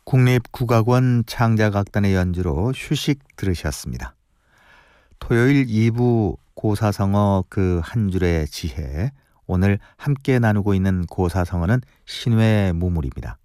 국립국악원 창작악단의 연주로 휴식 들으셨습니다. 토요일 2부 고사성어 그 한 줄의 지혜, 오늘 함께 나누고 있는 고사성어는 신외무물입니다.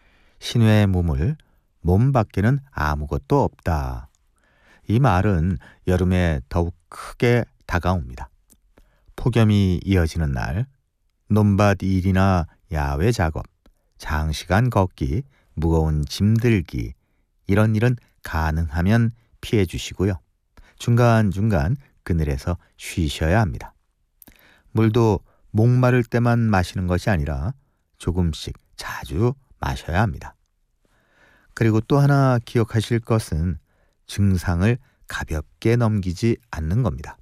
신외무물, 몸 밖에는 아무것도 없다. 이 말은 여름에 더욱 크게 다가옵니다. 폭염이 이어지는 날, 논밭 일이나 야외 작업, 장시간 걷기, 무거운 짐 들기, 이런 일은 가능하면 피해 주시고요. 중간중간 그늘에서 쉬셔야 합니다. 물도 목마를 때만 마시는 것이 아니라 조금씩 자주 마셔야 합니다. 그리고 또 하나 기억하실 것은 증상을 가볍게 넘기지 않는 겁니다.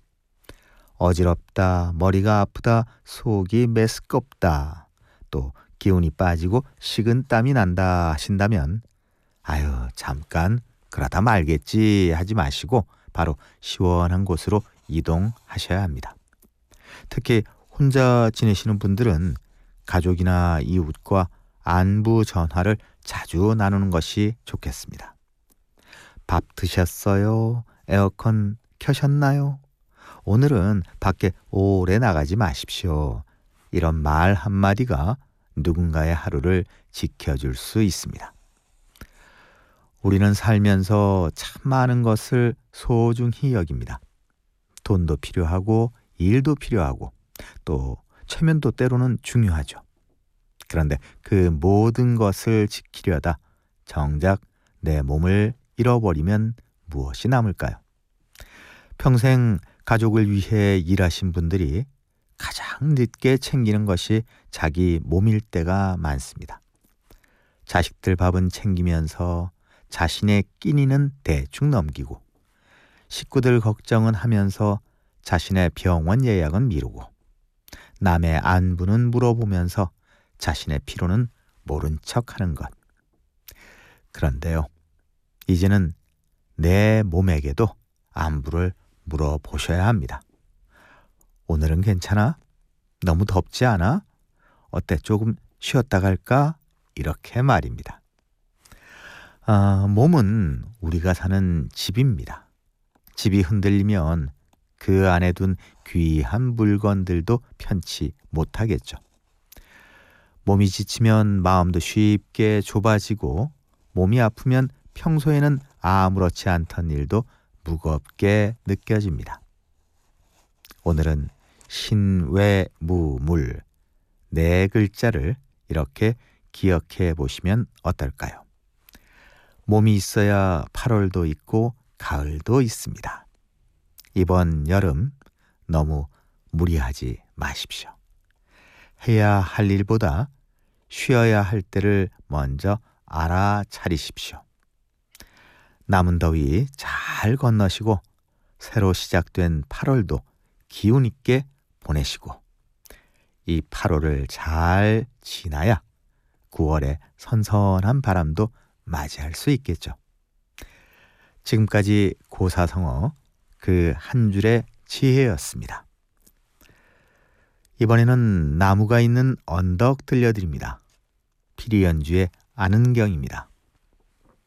어지럽다, 머리가 아프다, 속이 메스껍다, 또 기운이 빠지고 식은 땀이 난다 하신다면 아유 잠깐 그러다 말겠지 하지 마시고 바로 시원한 곳으로 이동하셔야 합니다. 특히 혼자 지내시는 분들은 가족이나 이웃과 안부 전화를 자주 나누는 것이 좋겠습니다. 밥 드셨어요? 에어컨 켜셨나요? 오늘은 밖에 오래 나가지 마십시오. 이런 말 한마디가 누군가의 하루를 지켜줄 수 있습니다. 우리는 살면서 참 많은 것을 소중히 여깁니다. 돈도 필요하고 일도 필요하고 또 체면도 때로는 중요하죠. 그런데 그 모든 것을 지키려다 정작 내 몸을 잃어버리면 무엇이 남을까요? 평생 가족을 위해 일하신 분들이 가장 늦게 챙기는 것이 자기 몸일 때가 많습니다. 자식들 밥은 챙기면서 자신의 끼니는 대충 넘기고 식구들 걱정은 하면서 자신의 병원 예약은 미루고 남의 안부는 물어보면서 자신의 피로는 모른 척하는 것. 그런데요, 이제는 내 몸에게도 안부를 물어보셔야 합니다. 오늘은 괜찮아? 너무 덥지 않아? 어때? 조금 쉬었다 갈까? 이렇게 말입니다. 몸은 우리가 사는 집입니다. 집이 흔들리면 그 안에 둔 귀한 물건들도 편치 못하겠죠. 몸이 지치면 마음도 쉽게 좁아지고 몸이 아프면 평소에는 아무렇지 않던 일도 무겁게 느껴집니다. 오늘은 신외무물 네 글자를 이렇게 기억해 보시면 어떨까요? 몸이 있어야 8월도 있고 가을도 있습니다. 이번 여름 너무 무리하지 마십시오. 해야 할 일보다 쉬어야 할 때를 먼저 알아차리십시오. 남은 더위 잘 건너시고 새로 시작된 8월도 기운 있게 보내시고 이 8월을 잘 지나야 9월의 선선한 바람도 맞이할 수 있겠죠. 지금까지 고사성어 그 한 줄의 지혜였습니다. 이번에는 나무가 있는 언덕 들려드립니다. 피리연주의 아는경입니다.